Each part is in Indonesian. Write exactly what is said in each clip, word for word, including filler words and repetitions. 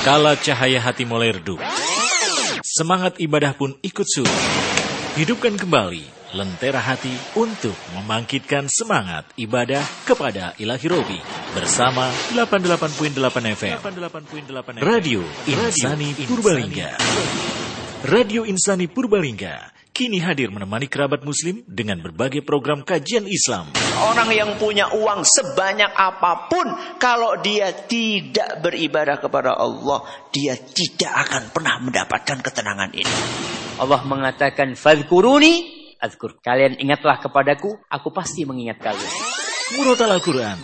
Kala cahaya hati mulai redup, semangat ibadah pun ikut surut. Hidupkan kembali lentera hati untuk membangkitkan semangat ibadah kepada Ilahi Robi bersama delapan puluh delapan koma delapan F M Radio Insani Purbalingga. Radio Insani Purbalingga kini hadir menemani kerabat muslim dengan berbagai program kajian Islam. Orang yang punya uang sebanyak apapun, kalau dia tidak beribadah kepada Allah, dia tidak akan pernah mendapatkan ketenangan ini. Allah mengatakan, "Fadhkuruni azkur." Kalian ingatlah kepadaku, aku pasti mengingat kalian. Murotal Al-Quran.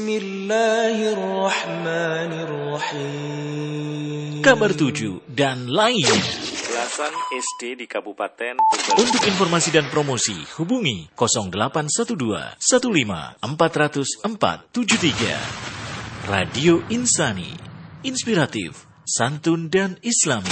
Bismillahirrahmanirrahim. Kabar tujuh dan lainnya. Belasan S D di Kabupaten Purbalingga. Untuk informasi dan promosi, hubungi nol delapan satu dua satu lima empat nol nol empat tujuh tiga. Radio Insani, inspiratif, santun dan islami.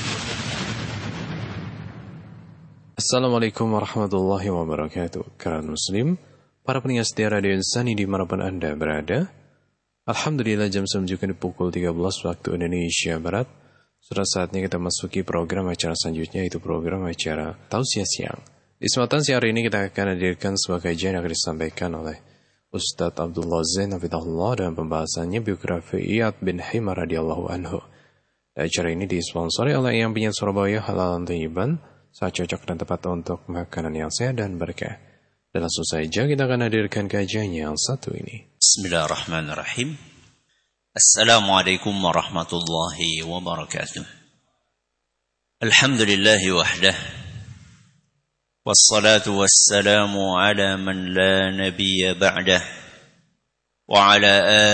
Assalamualaikum warahmatullahi wabarakatuh. Kawan muslim, para pendengar setia Radio Insani dimanapun Anda berada, alhamdulillah jam menunjukkan pukul tiga belas waktu Indonesia Barat. Sudah saatnya kita masuki program acara selanjutnya, yaitu program acara Tausiah Siang. Di kesempatan siang hari ini kita akan hadirkan sebuah kajian yang akan disampaikan oleh Ustadz Abdullah Zain Hafidhahullah dan pembahasannya biografi Iyad bin Himar radhiyallahu anhu. Dan acara ini disponsori oleh Yang Pinjam Surabaya Halal Thayyiban, sangat cocok dan tepat untuk makanan yang sehat dan berkah. Dan langsung saja kita akan hadirkan kajiannya yang satu ini. Bismillahirrahmanirrahim. Assalamualaikum warahmatullahi wabarakatuh. Alhamdulillahi wahdah. Wassalatu wassalamu ala man la nabiyya ba'dah. Wa ala